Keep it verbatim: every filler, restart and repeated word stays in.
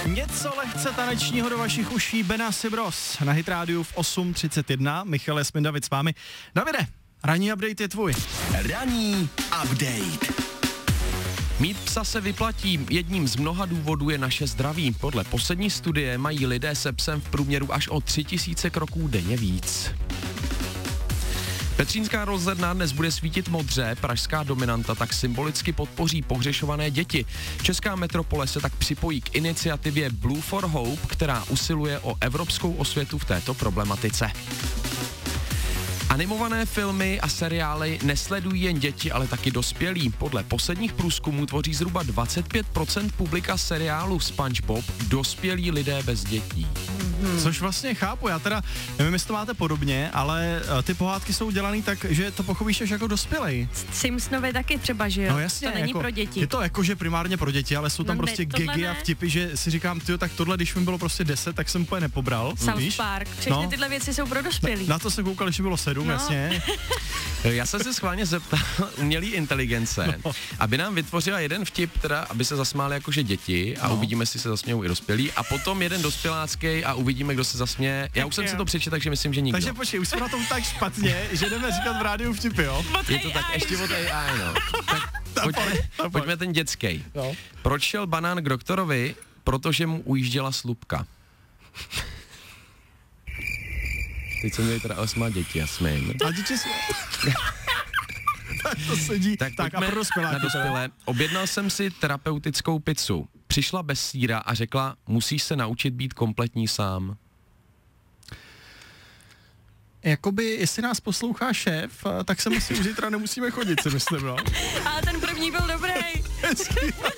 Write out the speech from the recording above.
Něco lehce tanečního do vašich uší, Benassi Bros. Na Hit Rádiu v osm třicet jedna. Michal Jasmin, David s vámi. Davide, ranní update je tvůj. Ranní update. Mít psa se vyplatí. Jedním z mnoha důvodů je naše zdraví. Podle poslední studie mají lidé se psem v průměru až o tři tisíce kroků denně víc. Petřínská rozhledna dnes bude svítit modře, pražská dominanta tak symbolicky podpoří pohřešované děti. Česká metropole se tak připojí k iniciativě Blue for Hope, která usiluje o evropskou osvětu v této problematice. Animované filmy a seriály nesledují jen děti, ale taky dospělí. Podle posledních průzkumů tvoří zhruba dvacet pět procent publika seriálu SpongeBob dospělí lidé bez dětí. Hmm. Což vlastně chápu, já teda nevím, jestli to máte podobně, ale uh, ty pohádky jsou dělaný tak, že to pochopíš až jako dospělej. Simpsonovi taky třeba, že jo? No jasně, to není jako, pro děti. Je to jakože primárně pro děti, ale jsou tam no, prostě tohle gagy ne. a vtipy, že si říkám, tyjo, tak tohle, když mi bylo prostě deset, tak jsem úplně nepobral. South víš? Park, všechny no. tyhle věci jsou pro dospělí. Na, na to jsem koukal, když mi bylo sedm, no. Jasně. Já jsem se schválně zeptal umělý inteligence, no. aby nám vytvořila jeden vtip, teda, aby se zasmáli jakože děti a no. uvidíme, jestli se zasmějou i dospělí, a potom jeden dospělácký a uvidíme, kdo se zasměje. Já už jsem si to přečetl, takže myslím, že nikdo. Takže počkej, už jsme na tom tak špatně, že jdeme říkat v rádiu vtipy, jo? Je to tak ještě od A I, no. Tak pojďme, pojďme ten dětský. No. Proč šel banán k doktorovi? Protože mu ujížděla slupka. Teď jsem měli teda osma děti, Jasmin. A děti jsou... tak to sedí. Tak, tak a pro dospěláky. Na dospělé. Objednal jsem si terapeutickou pizzu. Přišla bez sýra a řekla, musíš se naučit být kompletní sám. Jakoby, jestli nás poslouchá šéf, tak se musí už zítra nemusíme chodit, si myslím, no. Ale ten první byl dobrý.